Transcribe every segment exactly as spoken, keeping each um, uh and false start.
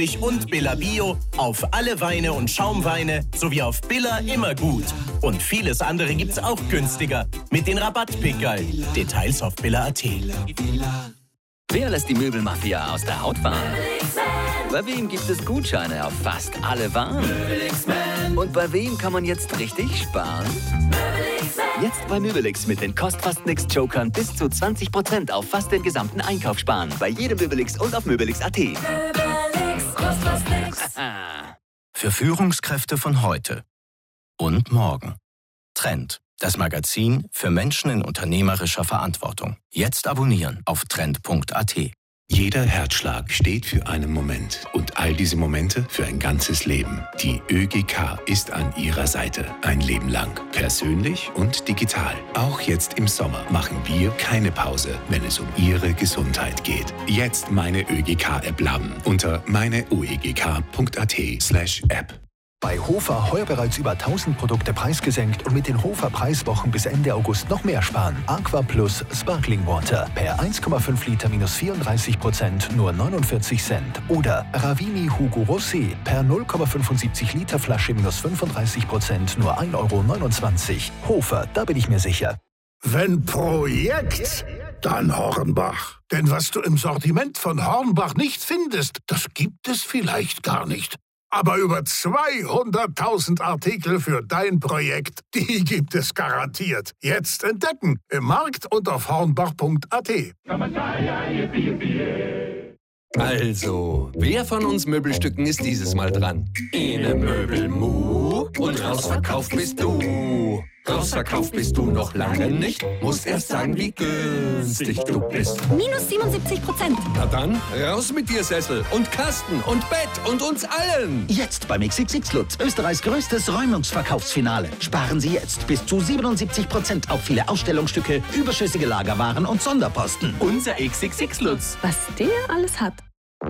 und Billa Bio auf alle Weine und Schaumweine sowie auf Billa immer gut. Und vieles andere gibt's auch günstiger mit den Rabattpickerl. Details auf billa punkt at. Wer lässt die Möbelmafia aus der Haut fahren? Bei wem gibt es Gutscheine auf fast alle Waren? Und bei wem kann man jetzt richtig sparen? Jetzt bei Möbelix mit den Kost-Fast-Nix-Jokern bis zu zwanzig Prozent auf fast den gesamten Einkauf sparen. Bei jedem Möbelix und auf möbelix punkt at. Möbelix, kost fast nix. Für Führungskräfte von heute und morgen. Trend, das Magazin für Menschen in unternehmerischer Verantwortung. Jetzt abonnieren auf trend punkt at. Jeder Herzschlag steht für einen Moment und all diese Momente für ein ganzes Leben. Die ÖGK ist an Ihrer Seite ein Leben lang. Persönlich und digital. Auch jetzt im Sommer machen wir keine Pause, wenn es um Ihre Gesundheit geht. Jetzt meine ÖGK-App laden unter meine o e g k punkt a t slash app. Bei Hofer heuer bereits über tausend Produkte preisgesenkt und mit den Hofer Preiswochen bis Ende August noch mehr sparen. Aqua Plus Sparkling Water per eins Komma fünf Liter minus vierunddreißig Prozent nur neunundvierzig Cent. Oder Ravini Hugo Rosé per null Komma fünfundsiebzig Liter Flasche minus fünfunddreißig Prozent nur ein Euro neunundzwanzig. Hofer, da bin ich mir sicher. Wenn Projekt, dann Hornbach. Denn was du im Sortiment von Hornbach nicht findest, das gibt es vielleicht gar nicht. Aber über zweihunderttausend Artikel für dein Projekt, die gibt es garantiert. Jetzt entdecken im Markt und auf hornbach punkt a t. Also, wer von uns Möbelstücken ist dieses Mal dran? Ene Möbelmu und rausverkauft bist du. Rausverkauft bist du noch lange nicht. Musst erst sagen, wie günstig du bist. Minus siebenundsiebzig Prozent. Na dann, raus mit dir, Sessel und Kasten und Bett und uns allen. Jetzt beim X X X Lutz, Österreichs größtes Räumungsverkaufsfinale. Sparen Sie jetzt bis zu siebenundsiebzig Prozent auf viele Ausstellungsstücke, überschüssige Lagerwaren und Sonderposten. Unser X X X Lutz. Was der alles hat.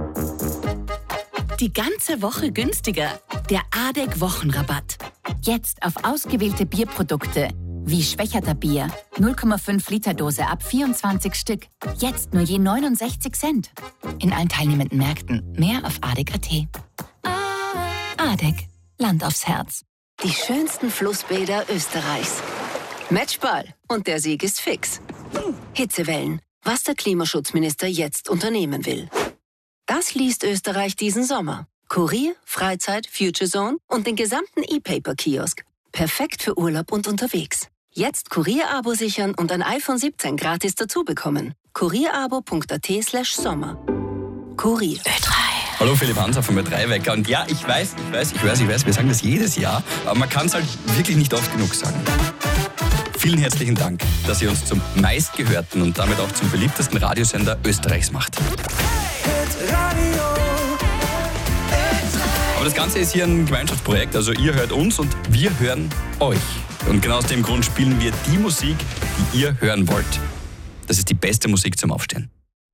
Die ganze Woche günstiger. Der A D E C-Wochenrabatt. Jetzt auf ausgewählte Bierprodukte wie Schwächerter Bier. null Komma fünf Liter Dose ab vierundzwanzig Stück. Jetzt nur je neunundsechzig Cent. In allen teilnehmenden Märkten. Mehr auf A D E C punkt at. A D E C. Land aufs Herz. Die schönsten Flussbäder Österreichs. Matchball. Und der Sieg ist fix. Hitzewellen. Was der Klimaschutzminister jetzt unternehmen will. Das liest Österreich diesen Sommer. Kurier, Freizeit, Future Zone und den gesamten E-Paper-Kiosk. Perfekt für Urlaub und unterwegs. Jetzt Kurier-Abo sichern und ein iPhone siebzehn gratis dazu bekommen. kurierabo punkt a t slash sommer. Kurier. Ö drei. Hallo, Philipp Hanser vom Ö drei Wecker. Und ja, ich weiß, ich weiß, ich weiß, ich weiß, wir sagen das jedes Jahr, aber man kann es halt wirklich nicht oft genug sagen. Vielen herzlichen Dank, dass ihr uns zum meistgehörten und damit auch zum beliebtesten Radiosender Österreichs macht. Aber das Ganze ist hier ein Gemeinschaftsprojekt, also ihr hört uns und wir hören euch. Und genau aus dem Grund spielen wir die Musik, die ihr hören wollt. Das ist die beste Musik zum Aufstehen.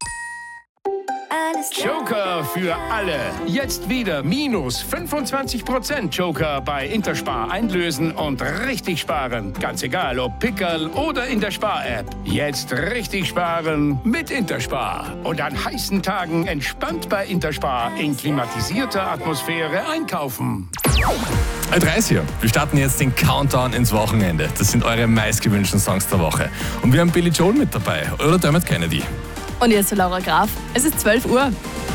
Joker für alle. Jetzt wieder minus fünfundzwanzig Prozent Joker bei Interspar einlösen und richtig sparen. Ganz egal, ob Pickerl oder in der Spar-App. Jetzt richtig sparen mit Interspar. Und an heißen Tagen entspannt bei Interspar in klimatisierter Atmosphäre einkaufen. Ö drei ist hier. Wir starten jetzt den Countdown ins Wochenende. Das sind eure meistgewünschten Songs der Woche. Und wir haben Billy Joel mit dabei. Oder Dermot Kennedy. Und hier ist Laura Graf. Es ist zwölf Uhr.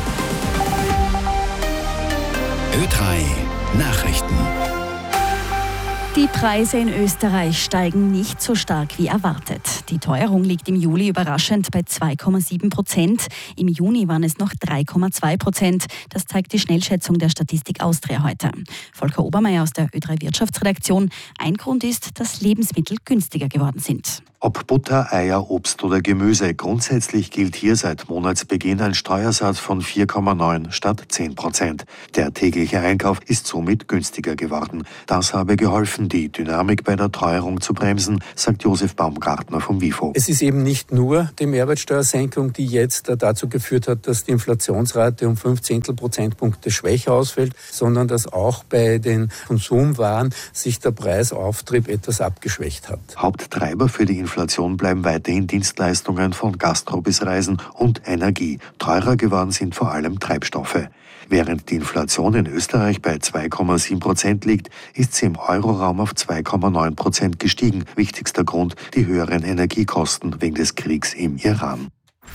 Ö drei Nachrichten. Die Preise in Österreich steigen nicht so stark wie erwartet. Die Teuerung liegt im Juli überraschend bei zwei Komma sieben Prozent. Im Juni waren es noch drei Komma zwei Prozent. Das zeigt die Schnellschätzung der Statistik Austria heute. Volker Obermeier aus der Ö drei Wirtschaftsredaktion. Ein Grund ist, dass Lebensmittel günstiger geworden sind. Ob Butter, Eier, Obst oder Gemüse, grundsätzlich gilt hier seit Monatsbeginn ein Steuersatz von vier Komma neun statt zehn Prozent. Der tägliche Einkauf ist somit günstiger geworden. Das habe geholfen, die Dynamik bei der Teuerung zu bremsen, sagt Josef Baumgartner vom WIFO. Es ist eben nicht nur die Mehrwertsteuersenkung, die jetzt dazu geführt hat, dass die Inflationsrate um fünf Zehntel Prozentpunkte schwächer ausfällt, sondern dass auch bei den Konsumwaren sich der Preisauftrieb etwas abgeschwächt hat. Haupttreiber für die Inflation bleiben weiterhin Dienstleistungen von Gastro bis Reisen und Energie. Teurer geworden sind vor allem Treibstoffe. Während die Inflation in Österreich bei zwei Komma sieben Prozent liegt, ist sie im Euroraum auf zwei Komma neun Prozent gestiegen. Wichtigster Grund die höheren Energiekosten wegen des Kriegs im Iran.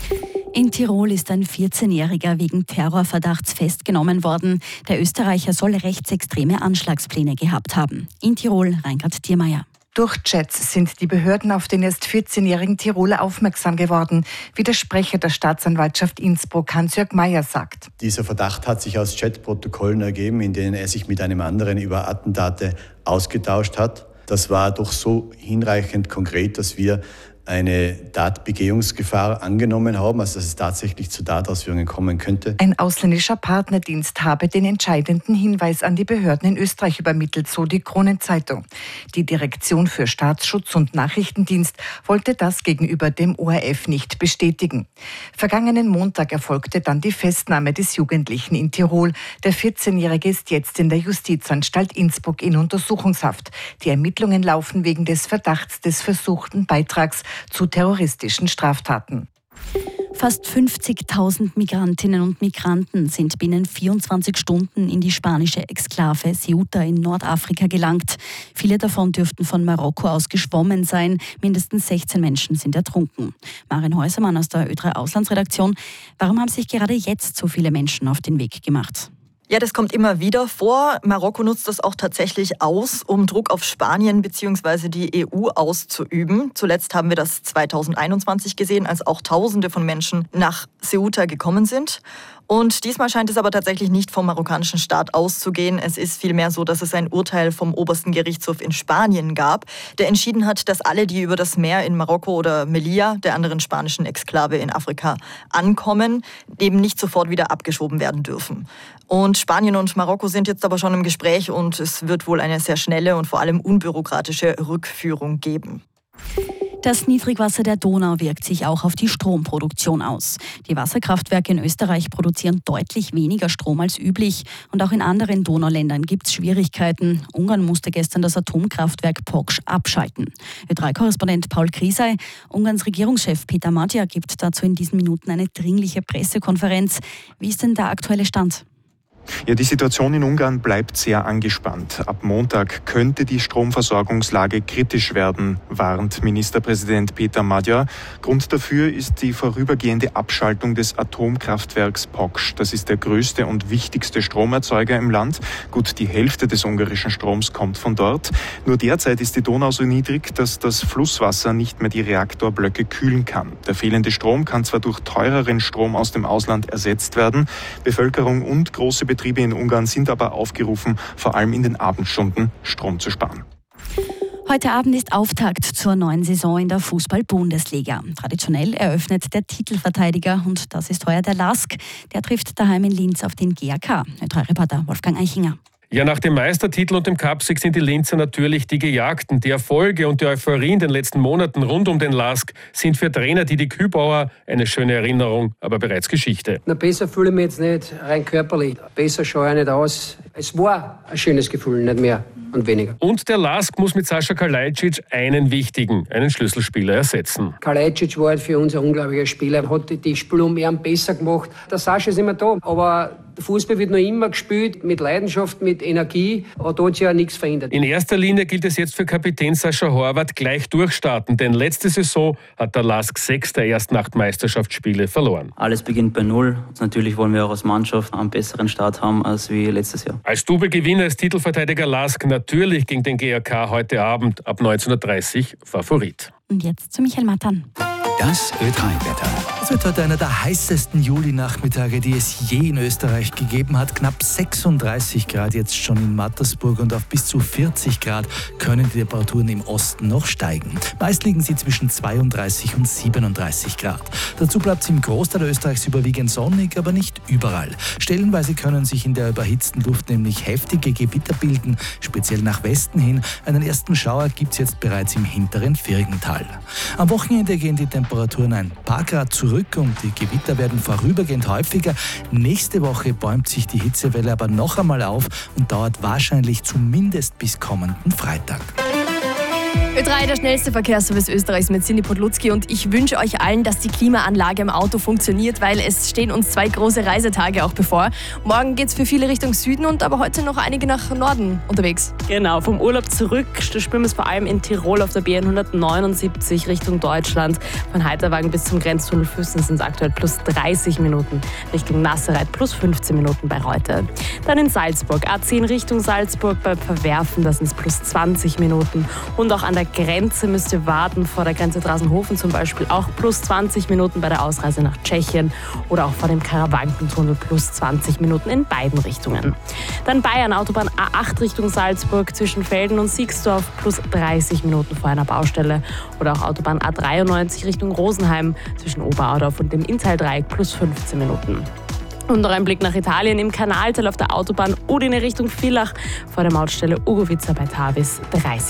In Tirol ist ein vierzehnjähriger wegen Terrorverdachts festgenommen worden. Der Österreicher soll rechtsextreme Anschlagspläne gehabt haben. In Tirol, Reingard Thiermeier. Durch Chats sind die Behörden auf den erst vierzehnjährigen Tiroler aufmerksam geworden, wie der Sprecher der Staatsanwaltschaft Innsbruck, Hans-Jörg Meyer, sagt. Dieser Verdacht hat sich aus Chatprotokollen ergeben, in denen er sich mit einem anderen über Attentate ausgetauscht hat. Das war doch so hinreichend konkret, dass wir eine Tatbegehungsgefahr angenommen haben, also dass es tatsächlich zu Tatausführungen kommen könnte. Ein ausländischer Partnerdienst habe den entscheidenden Hinweis an die Behörden in Österreich übermittelt, so die Kronenzeitung. Die Direktion für Staatsschutz und Nachrichtendienst wollte das gegenüber dem O R F nicht bestätigen. Vergangenen Montag erfolgte dann die Festnahme des Jugendlichen in Tirol. Der vierzehnjährige ist jetzt in der Justizanstalt Innsbruck in Untersuchungshaft. Die Ermittlungen laufen wegen des Verdachts des versuchten Beitrags zu terroristischen Straftaten. Fast fünfzigtausend Migrantinnen und Migranten sind binnen vierundzwanzig Stunden in die spanische Exklave Ceuta in Nordafrika gelangt. Viele davon dürften von Marokko aus geschwommen sein. Mindestens sechzehn Menschen sind ertrunken. Maren Häusermann aus der Ö drei Auslandsredaktion. Warum haben sich gerade jetzt so viele Menschen auf den Weg gemacht? Ja, das kommt immer wieder vor. Marokko nutzt das auch tatsächlich aus, um Druck auf Spanien bzw. die E U auszuüben. Zuletzt haben wir das zweitausendeinundzwanzig gesehen, als auch Tausende von Menschen nach Ceuta gekommen sind. Und diesmal scheint es aber tatsächlich nicht vom marokkanischen Staat auszugehen. Es ist vielmehr so, dass es ein Urteil vom obersten Gerichtshof in Spanien gab, der entschieden hat, dass alle, die über das Meer in Marokko oder Melilla, der anderen spanischen Exklave in Afrika, ankommen, eben nicht sofort wieder abgeschoben werden dürfen. Und Spanien und Marokko sind jetzt aber schon im Gespräch und es wird wohl eine sehr schnelle und vor allem unbürokratische Rückführung geben. Das Niedrigwasser der Donau wirkt sich auch auf die Stromproduktion aus. Die Wasserkraftwerke in Österreich produzieren deutlich weniger Strom als üblich. Und auch in anderen Donauländern gibt es Schwierigkeiten. Ungarn musste gestern das Atomkraftwerk Poksch abschalten. Ö drei Korrespondent Paul Krisay, Ungarns Regierungschef Peter Magyar gibt dazu in diesen Minuten eine dringliche Pressekonferenz. Wie ist denn der aktuelle Stand? Ja, die Situation in Ungarn bleibt sehr angespannt. Ab Montag könnte die Stromversorgungslage kritisch werden, warnt Ministerpräsident Peter Magyar. Grund dafür ist die vorübergehende Abschaltung des Atomkraftwerks Poksch. Das ist der größte und wichtigste Stromerzeuger im Land. Gut, die Hälfte des ungarischen Stroms kommt von dort. Nur derzeit ist die Donau so niedrig, dass das Flusswasser nicht mehr die Reaktorblöcke kühlen kann. Der fehlende Strom kann zwar durch teureren Strom aus dem Ausland ersetzt werden. Bevölkerung und große Betriebe Betriebe in Ungarn sind aber aufgerufen, vor allem in den Abendstunden Strom zu sparen. Heute Abend ist Auftakt zur neuen Saison in der Fußball-Bundesliga. Traditionell eröffnet der Titelverteidiger und das ist heuer der LASK. Der trifft daheim in Linz auf den G A K. Ö drei Reporter Wolfgang Eichinger. Ja, nach dem Meistertitel und dem Cupsieg sind die Linzer natürlich die Gejagten. Die Erfolge und die Euphorie in den letzten Monaten rund um den LASK sind für Trainer Didi Kübauer eine schöne Erinnerung, aber bereits Geschichte. Na, besser fühle ich mich jetzt nicht rein körperlich. Besser schaue ich nicht aus. Es war ein schönes Gefühl, nicht mehr und weniger. Und der LASK muss mit Sascha Kalajdzic einen wichtigen, einen Schlüsselspieler ersetzen. Kalajdzic war halt für uns ein unglaublicher Spieler, hat die Spiele um ihn besser gemacht. Der Sascha ist immer da, aber der Fußball wird noch immer gespielt, mit Leidenschaft, mit Energie, aber da hat sich ja nichts verändert. In erster Linie gilt es jetzt für Kapitän Sascha Horvath gleich durchstarten, denn letzte Saison hat der LASK sechs der ersten acht Meisterschaftsspiele verloren. Alles beginnt bei Null. Natürlich wollen wir auch als Mannschaft einen besseren Start haben als wie letztes Jahr. Als Double-Gewinner ist Titelverteidiger LASK natürlich gegen den G A K heute Abend ab neunzehn Uhr dreißig Favorit. Und jetzt zu Michael Mattern. Das Ö drei Wetter. Es wird heute einer der heißesten Juli-Nachmittage, die es je in Österreich gegeben hat. Knapp sechsunddreißig Grad jetzt schon in Mattersburg und auf bis zu vierzig Grad können die Temperaturen im Osten noch steigen. Meist liegen sie zwischen zweiunddreißig und siebenunddreißig Grad. Dazu bleibt es im Großteil Österreichs überwiegend sonnig, aber nicht überall. Stellenweise können sich in der überhitzten Luft nämlich heftige Gewitter bilden, speziell nach Westen hin. Einen ersten Schauer gibt es jetzt bereits im hinteren Viergental. Am Wochenende gehen die Temperaturen ein paar Grad zurück und die Gewitter werden vorübergehend häufiger. Nächste Woche bäumt sich die Hitzewelle aber noch einmal auf und dauert wahrscheinlich zumindest bis kommenden Freitag. Ö drei, der schnellste Verkehrsservice Österreichs mit Cindy Podlutzki, und ich wünsche euch allen, dass die Klimaanlage im Auto funktioniert, weil es stehen uns zwei große Reisetage auch bevor. Morgen geht es für viele Richtung Süden und aber heute noch einige nach Norden unterwegs. Genau, vom Urlaub zurück spüren wir es vor allem in Tirol auf der B N hundertneunundsiebzig Richtung Deutschland. Von Heiterwagen bis zum Grenztunnel Füssen sind es aktuell plus dreißig Minuten, Richtung Nasserreit plus fünfzehn Minuten bei Reute. Dann in Salzburg, A zehn Richtung Salzburg beim Verwerfen, das sind es plus zwanzig Minuten. Und auch an der Grenze müsst ihr warten, vor der Grenze Draußenhofen zum Beispiel, auch plus zwanzig Minuten bei der Ausreise nach Tschechien oder auch vor dem Karawankentunnel plus zwanzig Minuten in beiden Richtungen. Dann Bayern, Autobahn A acht Richtung Salzburg zwischen Velden und Siegsdorf plus dreißig Minuten vor einer Baustelle oder auch Autobahn A dreiundneunzig Richtung Rosenheim zwischen Oberaudorf und dem Inntal-Dreieck plus fünfzehn Minuten. Und noch ein Blick nach Italien im Kanalteil auf der Autobahn Udine Richtung Villach vor der Mautstelle Ugovica bei Tavis dreißig